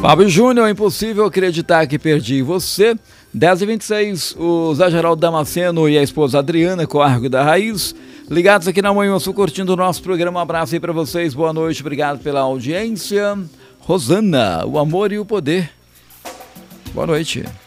Fábio Júnior, é impossível acreditar que perdi você. 10h26, o Zé Geraldo Damasceno e a esposa Adriana, com o Argo da Raiz, ligados aqui na Manhã Sul, curtindo o nosso programa. Um abraço aí pra vocês, boa noite, obrigado pela audiência. Rosana, o amor e o poder. Boa noite.